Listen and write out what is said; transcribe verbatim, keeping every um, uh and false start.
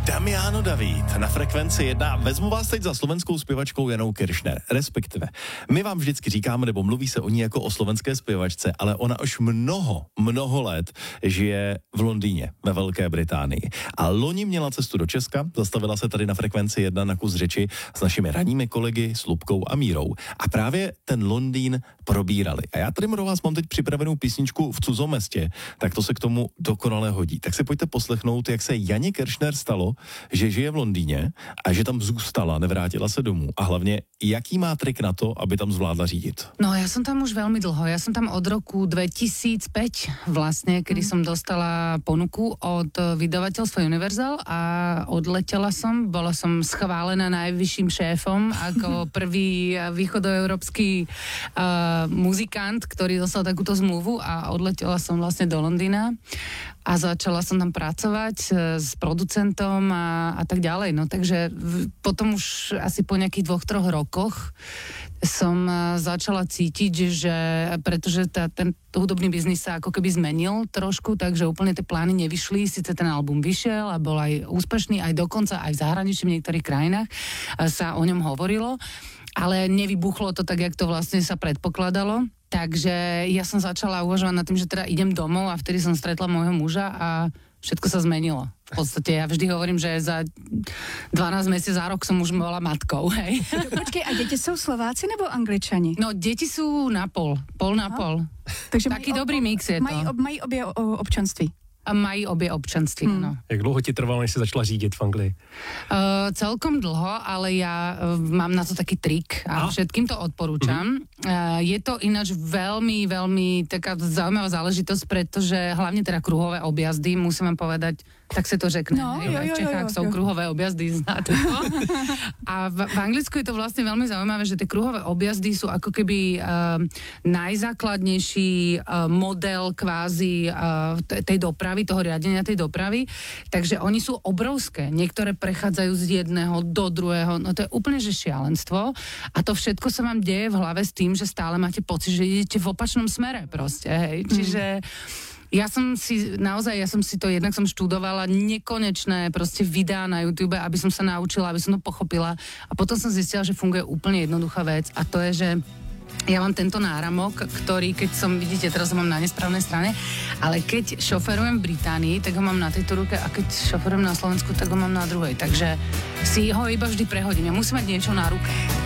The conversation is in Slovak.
Damiano David na frekvenci jedna. Vezmu vás teď za slovenskou zpěvačkou Janou Kiršner. Respektive, my vám vždycky říkáme, nebo mluví se o ní jako o slovenské zpěvačce, ale ona už mnoho, mnoho let žije v Londýně, ve Velké Británii. A loni měla cestu do Česka, zastavila se tady na frekvenci jedna na kus řeči s našimi ranními kolegy, s Lubkou a Mírou. A právě ten Londýn probírali. A já tady pro vás mám teď připravenou písničku V cizom městě, tak to se k tomu dokonale hodí. Tak se pojďte poslechnout, jak se Janě Kiršner stalo, že žije v Londýně a že tam zůstala, nevrátila se domů. A hlavně, jaký má trik na to, aby tam zvládla řídit? No, ja som tam už veľmi dlho. Ja som tam od roku dvetisícpäť vlastne, kedy mm. som dostala ponuku od vydavateľstva Universal a odletela som. Bola som schválená najvyšším šéfom ako prvý východoeurópsky uh, muzikant, ktorý dostal takúto zmluvu a odletela som vlastne do Londýna a začala som tam pracovať s producentom a, a tak ďalej. No takže v, potom už asi po nejakých dvoch, troch rokoch som začala cítiť, že pretože tá, ten hudobný biznis sa ako keby zmenil trošku, takže úplne tie plány nevyšli, síce ten album vyšiel a bol aj úspešný, aj dokonca aj v zahraničí v niektorých krajinách sa o ňom hovorilo, ale nevybuchlo to tak, jak to vlastne sa predpokladalo. Takže ja som začala uvažovať nad tým, že teda idem domov a vtedy som stretla môjho muža a všetko sa zmenilo. V podstate ja vždy hovorím, že za dvanásť mesiacov za rok som už bola matkou, hej. Počkej, a deti sú Slováci nebo Angličani? No, deti sú na pol, pol na pol. Takže taký ob, dobrý mix je to. Mají, ob, mají obě o, občanství. A mají obě občanství, hmm. no. Jak dlouho ti trvalo, než si začala řídit v Anglii? Uh, celkom dlho, ale ja uh, mám na to taký trik a, a? všetkým to odporúčam. Mm-hmm. Uh, je to ináč veľmi, veľmi taká zaujímavá záležitosť, pretože hlavne teda kruhové objazdy, musím vám povedať, tak se to řekne. No, jo, jo, v Čechách jo, jo, sú jo. kruhové objazdy, znáte to. A v, v Anglicku je to vlastne veľmi zaujímavé, že tie kruhové objazdy sú ako keby uh, najzákladnejší uh, model kvázi uh, tej dopravy, toho riadenia tej dopravy. Takže oni sú obrovské. Niektoré prechádzajú z jedného do druhého. No to je úplne že šialenstvo. A to všetko sa vám deje v hlave s tým, že stále máte pocit, že idete v opačnom smere proste. Hej. Čiže ja som si, naozaj, ja som si to, jednak som študovala nekonečné proste videá na YouTube, aby som sa naučila, aby som to pochopila. A potom som zistila, že funguje úplne jednoduchá vec a to je, že ja mám tento náramok, ktorý, keď som, vidíte, teraz ho mám na nesprávnej strane, ale keď šoferujem v Británii, tak ho mám na tejto ruke a keď šoferujem na Slovensku, tak ho mám na druhej. Takže si ho iba vždy prehodím. Ja musím mať niečo na ruke.